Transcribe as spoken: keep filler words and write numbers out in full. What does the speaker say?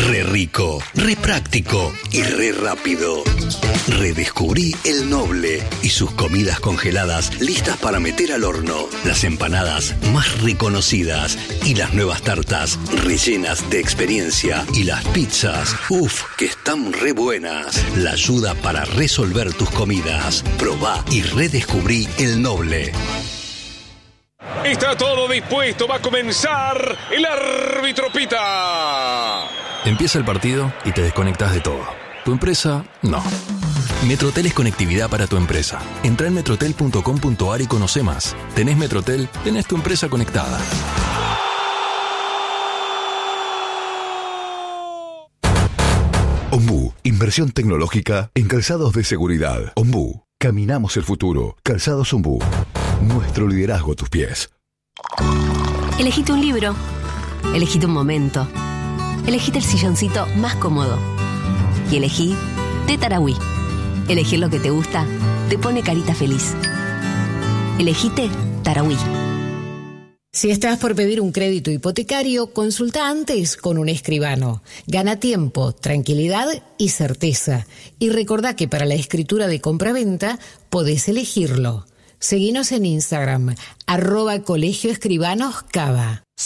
Re rico, re práctico y re rápido. Redescubrí El Noble y sus comidas congeladas listas para meter al horno. Las empanadas más reconocidas y las nuevas tartas rellenas de experiencia. Y las pizzas, uff, que están re buenas. La ayuda para resolver tus comidas. Probá y redescubrí El Noble. Está todo dispuesto, va a comenzar. El árbitro pita. Empieza el partido y te desconectas de todo. Tu empresa, no. Metrotel es conectividad para tu empresa. Entra en metrotel punto com punto a r y conoce más. Tenés Metrotel, tenés tu empresa conectada. Ombú, inversión tecnológica en calzados de seguridad. Ombú, caminamos el futuro. Calzados Ombú, nuestro liderazgo a tus pies. Elegite un libro, elegite un momento, elegite el silloncito más cómodo y elegí Té Tarahui. Elegir lo que te gusta te pone carita feliz. Elegite Tarahui. Si estás por pedir un crédito hipotecario, consulta antes con un escribano. Gana tiempo, tranquilidad y certeza. Y recordá que para la escritura de compraventa podés elegirlo. Seguinos en Instagram, arroba Colegio Escribanos Cava.